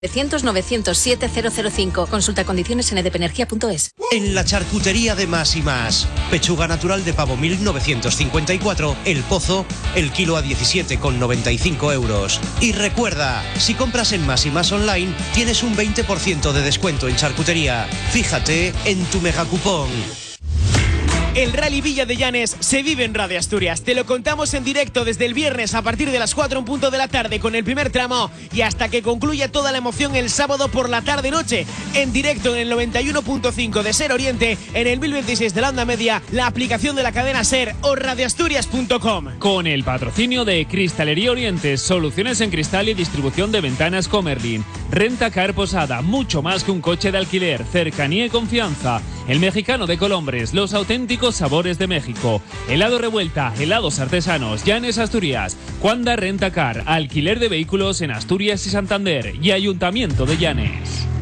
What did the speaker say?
900-907-005. Consulta condiciones en edpenergia.es. En la charcutería de Más y Más. Pechuga natural de pavo 1954. El Pozo, el kilo a 17,95 euros. Y recuerda, si compras en Más y Más online, tienes un 20% de descuento en charcutería. Fíjate en tu megacupón. El Rally Villa de Llanes se vive en Radio Asturias. Te lo contamos en directo desde el viernes a partir de las 4 en punto de la tarde con el primer tramo y hasta que concluya toda la emoción el sábado por la tarde-noche. En directo en el 91.5 de Ser Oriente, en el 1026 de la onda media, la aplicación de la cadena Ser o radioasturias.com. Con el patrocinio de Cristalería Oriente, soluciones en cristal y distribución de ventanas Comerlin. Renta Car Posada, mucho más que un coche de alquiler, cercanía y confianza. El Mexicano de Colombres, los auténticos sabores de México. Helado Revuelta, helados artesanos, Llanes Asturias. Cuanda Renta Car, alquiler de vehículos en Asturias y Santander y Ayuntamiento de Llanes.